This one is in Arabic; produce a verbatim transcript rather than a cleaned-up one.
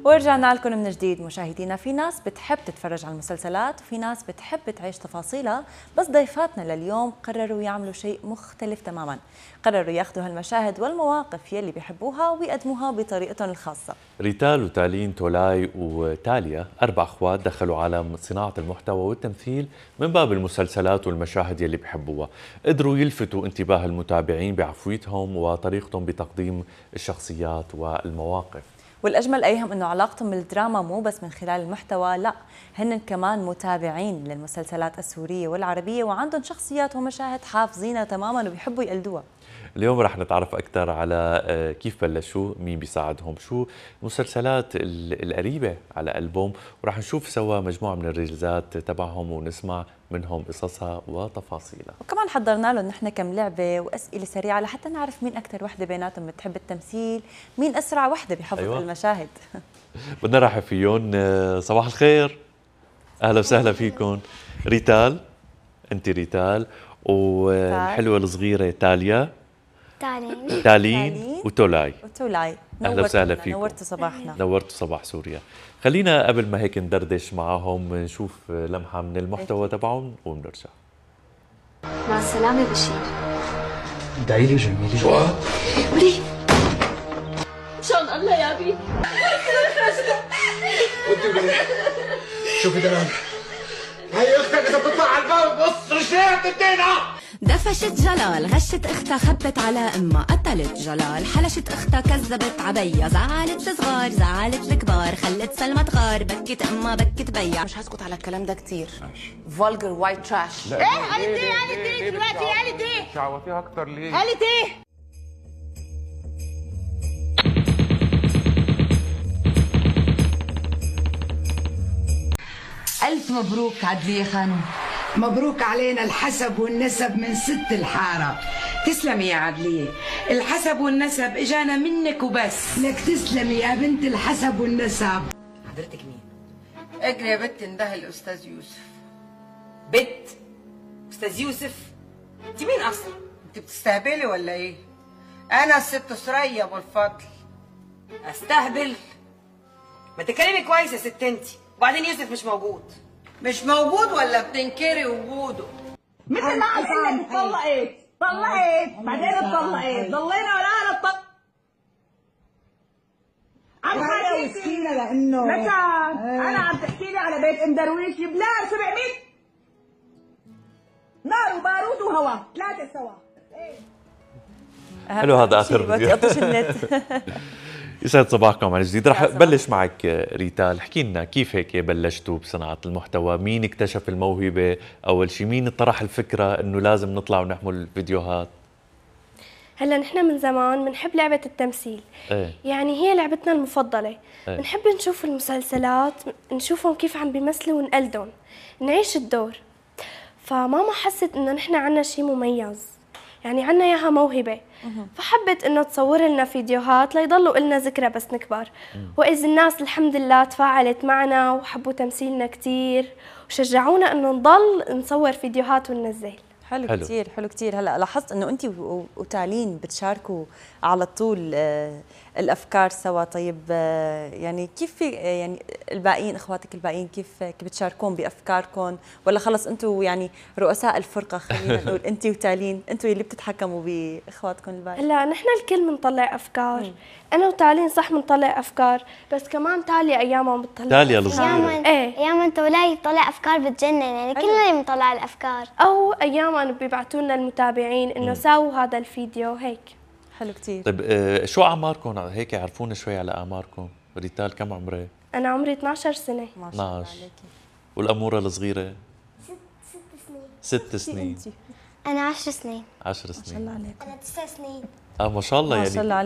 ورجعنا لكم من جديد مشاهدينا. في ناس بتحب تتفرج على المسلسلات وفي ناس بتحب تعيش تفاصيلها، بس ضيفاتنا لليوم قرروا يعملوا شيء مختلف تماما. قرروا ياخذوا هالمشاهد والمواقف يلي بيحبوها ويقدموها بطريقتهم الخاصة. ريتال وتالين تولاي وتاليا أربع أخوات دخلوا عالم صناعة المحتوى والتمثيل من باب المسلسلات والمشاهد يلي بيحبوها. قدروا يلفتوا انتباه المتابعين بعفويتهم وطريقتهم بتقديم الشخصيات والمواقف. والأجمل أيهم أنه علاقتهم بالدراما مو بس من خلال المحتوى، لا، هن كمان متابعين للمسلسلات السورية والعربية وعندهم شخصيات ومشاهد حافظينها تماما وبيحبوا يقلدوها. اليوم رح نتعرف أكثر على كيف بلشوا، مين بيساعدهم، شو المسلسلات القريبة على قلبهم، ورح نشوف سوا مجموعة من الريلزات تبعهم ونسمع منهم قصصها وتفاصيلها. وكمان حضرنا لهم نحن كم لعبة وأسئلة سريعة لحتى نعرف مين أكثر وحدة بيناتهم بتحب التمثيل، مين أسرع وحدة بحفظ أيوة. المشاهد. بدنا نرحب فيهم. صباح الخير، أهلا وسهلا فيكم. ريتال، أنت ريتال، والحلوة الصغيرة تاليا، تالين تالين وتولاي. وتولاي، أهلا وسهلا فيكم. نورتوا صباحنا. نورتوا صباح سوريا. خلينا قبل ما هيك ندردش معاهم، نشوف لمحة من المحتوى تبعهم ونرجع. مع السلامة بشير. ادعي لي جميلة. شو؟ ولي إن شاء الله يا أبي. ودي ولي شوفي دلال، هي أختك إذا بتطلع على الباب بص رجليها بتدينا. دفشت جلال، غشت اختها، خبت على امها، قتلت جلال، حلشت اختها، كذبت عبيا، زعلت الصغار زعلت الكبار، خلت سلمى تغار، بكت امها بكت بيا. مش هسكت على الكلام ده كتير. فولجر وايت تراش. ايه قالت ايه قالت ايه دلوقتي قالت ايه؟ شعوطيها اكتر ليه؟ قالت ايه؟ ألف مبروك عدلية خانم. مبروك علينا الحسب والنسب من ست الحارة. تسلمي يا عدلية، الحسب والنسب اجانا منك وبس. لك تسلمي يا بنت الحسب والنسب. حضرتك مين؟ اجري يا بنت انده الاستاذ يوسف. بنت استاذ يوسف؟ انت مين اصلا؟ انت بتستهبلي ولا ايه؟ انا الست ثريا ابو الفضل. استهبل؟ ما تتكلمي كويس يا ست انت. وبعدين يوسف مش موجود. مش موجود ولا بتنكري وجوده؟ مثل ما قلت لك اتطلقت طلقت بعدين اتطلقت ضلينا ولا انا اتطلقت. عم حكي مسكينه لانه متى انا عم تحكي لي على بيت ام درويش بلاد سبعمية نار وبارود وهواء ثلاثه سوا. حلو هذا اخر يقطش النت. يسعد صباحكم على جديد. رح بلش معك ريتال، احكي لنا كيف هيك بلشتوا بصناعة المحتوى؟ مين اكتشف الموهبة أول شيء؟ مين طرح الفكرة إنه لازم نطلع ونعمل فيديوهات؟ هلا نحن من زمان بنحب لعبة التمثيل. ايه؟ يعني هي لعبتنا المفضلة. ايه؟ بنحب نشوف المسلسلات، نشوفهم كيف عم بيمثلوا ونقلدهم، نعيش الدور. فماما حست إنه نحن عنا شيء مميز، يعني عنا إياها موهبة، فحبت إنه تصور لنا فيديوهات ليضلوا إلنا ذكرى بس نكبر. وإذ الناس الحمد لله تفاعلت معنا وحبوا تمثيلنا كتير وشجعونا إنه نضل نصور فيديوهات وننزل. حلو, حلو كتير حلو كتير. هلا لاحظت انه انت وتالين بتشاركوا على طول آه الافكار سوا. طيب آه يعني كيف في آه يعني الباقيين اخواتك الباقيين كيف كيف بتشاركون بافكاركم، ولا خلص انتم يعني رؤساء الفرقه؟ خلينا نقول انت وتالين انتم اللي بتتحكموا باخواتكم الباقيين. هلا نحن الكل بنطلع افكار. مم. انا وتالين صح بنطلع افكار، بس كمان تاليا ايامها بتطلع. تاليا الصغيره ايه ايام تولاي يطلع افكار بتجنن، يعني كلنا بنطلع الافكار. او ايام بيبعتوا لنا المتابعين انه ساووا هذا الفيديو هيك. حلو كثير. طيب آه شو اعماركم هيك؟ يعرفونا شوي على اعماركم. ريتال كم عمرك؟ انا عمري اثنعش سنه. ما شاء الله عليكي. والاموره الصغيره؟ ست ست سنين. ست سنين. انا عشر سنين. عشر سنين. ما شاء الله عليكم. انا تسع سنين. اه ما شاء الله. ما يعني شاء الله.